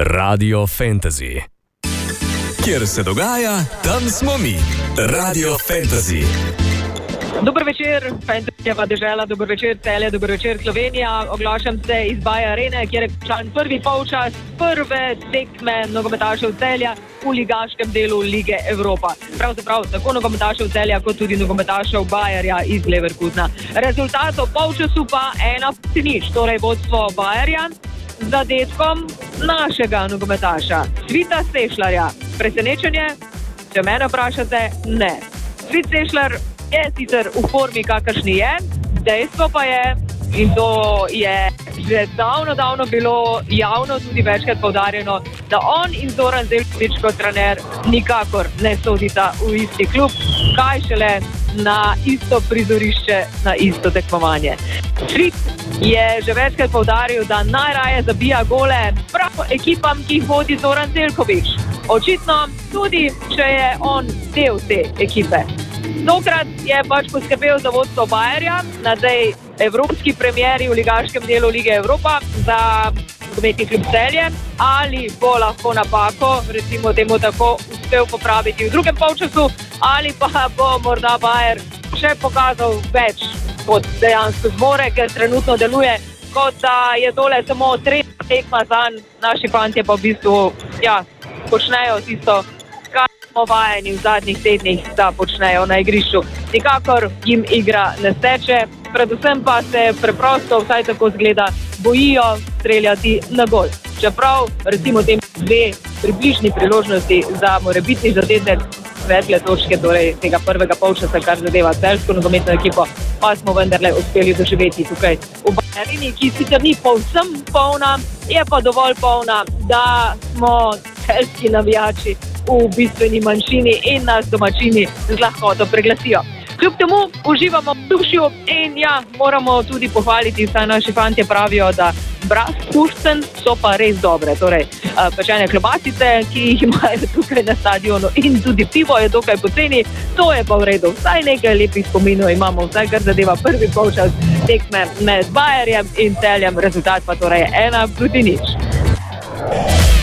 Radio Fantasy. Kjer se dogaja, tam smo mi. Radio Fantasy. Dober večer, Fantasyjeva dežela, dober večer Celje, dober večer Slovenija. Oglašam se iz Baja Arene, kjer je končan prvi polčas prve tekme nogometašev Celja v ligaškem delu Lige Evropa. Pravzaprav tako nogometašev Celja kot tudi nogometašev Bajerja iz Leverkusena. Rezultat v polčasu pa 1-0, torej vodstvo Bajerja z zadetkom našega nogometaša, Cvita Sešljarja. Presenečenje? Če mene vprašate, ne. Cvit Sešljar je sicer v formi, kakršni je, dejstvo pa je, in to je že davno bilo javno tudi večkrat poudarjeno, da on in Zoran Zeljković kot trener nikakor ne sodita v isti klub, kaj šele na isto prizorišče, na isto tekmovanje. Cvit je že večkrat poudaril, da najraje zabija gole prav ekipam, ki jih vodi Zoran Zeljković. Očitno tudi, če je on del te ekipe. Tokrat je pač poskrbel za vodstvo Bajerja na tej evropski premieri v ligaškem delu Lige Evropa za nogometni klub Celje. Ali bo lahko napako, recimo temu tako, uspel popraviti v drugem polčasu, ali pa bo morda Bajer še pokazal več kot dejansko zmore, ker trenutno deluje, kot da je tole samo tretja tekma zanj. Naši fantje pa v bistvu, počnejo tisto, kar smo vajeni v zadnjih tednih, da počnejo na igrišču. Nikakor jim igra ne steče, predvsem pa se preprosto, vsaj tako zgleda, bojijo streljati na gol. Čeprav, recimo tem dve približni priložnosti za morebitni zadetek svetle točke, torej tega prvega polčasa, kar zadeva celjsko nogometno ekipo, pa smo vendarle uspeli doživeti tukaj v Bajarini, ki sicer ni povsem polna, je pa dovolj polna, da smo celjski navijači v bistveni manjšini in nas domačini z lahkoto preglasijo. Kljub temu uživamo v dušju in moramo tudi pohvaliti, saj naši fantje pravijo, da braspušten so pa res dobre. Torej, pečene klobasice, ki jih imajo tukaj na stadionu, in tudi pivo je dokaj poceni, to je pa v redu. Vsaj nekaj lepih spominov imamo, vsaj kar zadeva prvi polčas tekme med Bajerjem in Celjem, rezultat pa torej 1-0.